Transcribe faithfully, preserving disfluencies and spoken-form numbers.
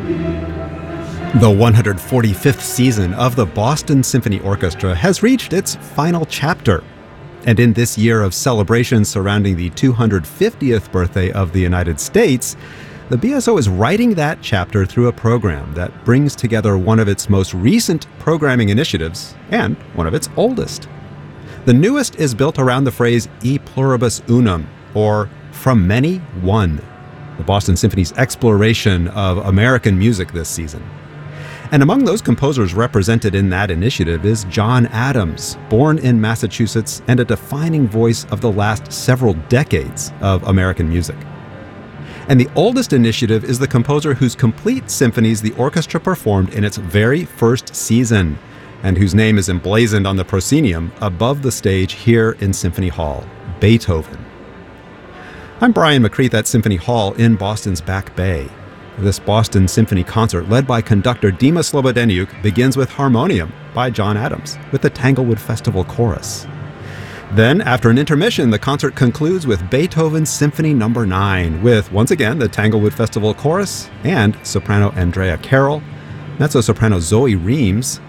The one hundred forty-fifth season of the Boston Symphony Orchestra has reached its final chapter. And in this year of celebrations surrounding the two hundred fiftieth birthday of the United States, the B S O is writing that chapter through a program that brings together one of its most recent programming initiatives and one of its oldest. The newest is built around the phrase E pluribus unum, or from many, one, the Boston Symphony's exploration of American music this season. And among those composers represented in that initiative is John Adams, born in Massachusetts and a defining voice of the last several decades of American music. And the oldest initiative is the composer whose complete symphonies the orchestra performed in its very first season, and whose name is emblazoned on the proscenium above the stage here in Symphony Hall, Beethoven. I'm Brian McCreath at Symphony Hall in Boston's Back Bay. This Boston Symphony concert, led by conductor Dima Slobodeniuk, begins with Harmonium by John Adams, with the Tanglewood Festival Chorus. Then, after an intermission, the concert concludes with Beethoven's Symphony Number nine, with, once again, the Tanglewood Festival Chorus and soprano Andrea Carroll, mezzo-soprano Zoe Reams,